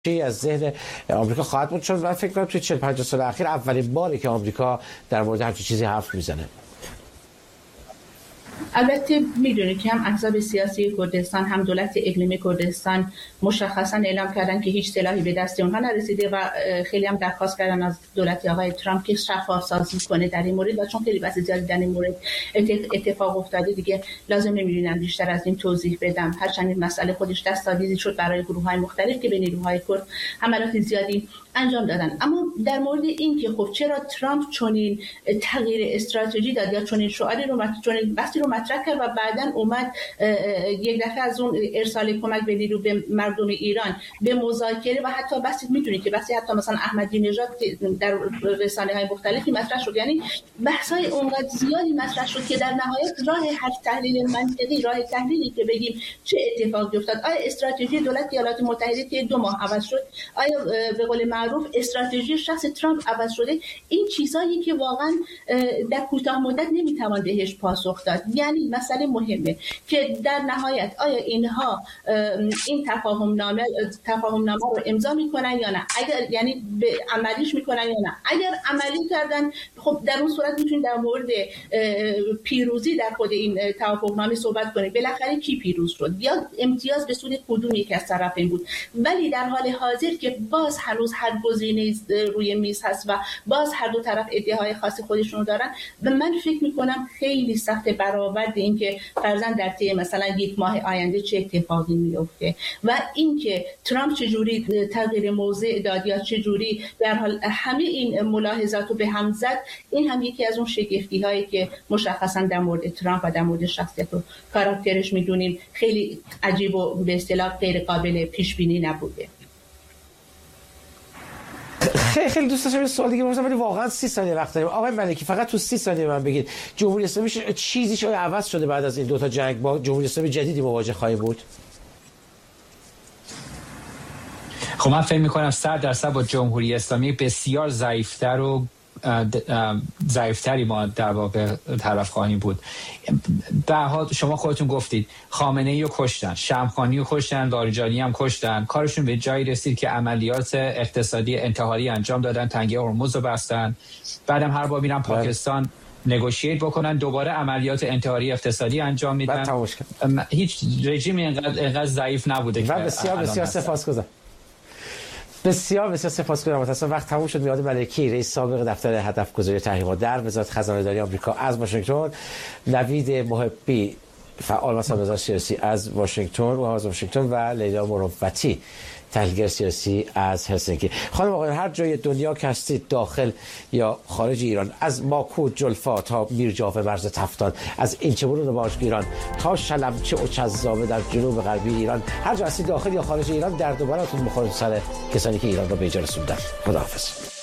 از ذهن آمریکا خواهد بود، چون من فکر کنم توی 40-50 سال اخیر اولین باری که آمریکا در مورد همچین چیزی حرف میزنه. البته میدونید که هم احزاب سیاسی کردستان هم دولت اقلیمی کردستان مشخصا اعلام کردن که هیچ سلاحی به دست اونها نرسیده و خیلی هم درخواست کردن از دولت آقای ترامپ که شفاف سازی کنه در این مورد، و چون خیلی بحث زیادی در این مورد اتفاق افتاده دیگه لازم نمیدونم بیشتر از این توضیح بدم. هرچند این مسئله خودش دستاویزی شد برای گروه‌های مختلف که به نیروهای کرد حملات زیادی انجام دادن. اما در مورد این که خب چرا ترامپ چنین تغییر استراتژی داد یا چنین شعاری رو چنین بحثی رو مطرح کرد و بعداً اومد یک دفعه از اون ارسال کمک به نیرو به مردم ایران به مذاکره و حتی بحثی میدونید که بحثی حتی مثلا احمدی نژاد در رسانه‌های مختلفی مطرح شد، یعنی بحث‌های اونقدر زیادی مطرح شد که در نهایت راه هر تحلیل منطقی، راه تحلیلی که بگیم چه اتفاقی افتاد، آیا استراتژی دولت ایالات متحده که 2 ماه عوض شد، آیا به قول معروف استراتژی شخص ترامپ عوض شده، این چیزایی که واقعا در کوتاه مدت نمیتوان بهش پاسخ داد. یعنی مسئله مهمه که در نهایت آیا اینها این تفاهم نامه رو امضا میکنن یا نه، اگر یعنی به عملیش میکنن یا نه. اگر عملی کردن خب در اون صورت میتونید در مورد پیروزی در خود این توافق نامه صحبت کنید، بالاخره کی پیروز شد یا امتیاز به سود کدوم یک از طرفین بود. ولی در حال حاضر که باز هنوز هر گزینه روی میز هست و باز هر دو طرف ادعاهای خاص خودشونو دارن، و من فکر میکنم خیلی سخت برآورد این که فرضاً در طی مثلا 1 ماه آینده چه اتفاقی میفته و اینکه ترامپ چجوری تغییر موضع داد یا چجوری در حال همه این ملاحظات رو به هم زد، این هم یکی از اون شگفتی هایی که مشخصا در مورد ترامپ و در مورد شخصیت و کاراکترش میدونیم خیلی عجیب و به اصطلاح غیر قابل پیش بینی نبوده. خیلی دوست داشتم یه سوال دیگه بپرسم ولی واقعا 30 ثانیه وقت داریم. آقای ملکی فقط تو 30 ثانیه من بگید جمهوری اسلامی چیزیش عوض شده بعد از این 2 تا جنگ؟ با جمهوری اسلامی جدیدی مواجه خواهیم بود؟ خب من فکر می‌کنم 100% با جمهوری اسلامی بسیار ضعیفتری ما در واقع طرف خواهیم بود. به هر حال شما خودتون گفتید خامنه‌ای رو کشتن، شمخانی رو کشتن، لاریجانی هم کشتن، کارشون به جایی رسید که عملیات اقتصادی انتحاری انجام دادن، تنگه هرمز رو بستن، بعدم هر بار میرن پاکستان نگوشییت بکنن، دوباره عملیات انتحاری اقتصادی انجام میدن. هیچ رژیمی اینقدر ضعیف نبوده. و بسیار سپاسگزارم. بسیار سپاسگزارم. متأسفانه وقت تموم شد. میاد ملکی رئیس سابق دفتر هدف گذاری تحقیقات در وزارت خزانه داری آمریکا از واشنگتن، نوید محبی فعال و سازمان سیاسی از واشنگتن و لیلا مروتی تحلیلگر سیاسی از هلسینکی. خانم آقایان هر جای دنیا که هستید داخل یا خارج ایران، از ماکو جلفا تا میرجاف مرز تفتان، از اینچه‌برون و باشگیران تا شلمچه و چذابه در جنوب غربی ایران، هر جا هستید داخل یا خارج ایران، درد و بلاتون بخورید سر کسانی که ایران را به اینجا رسوندن. خداحافظ.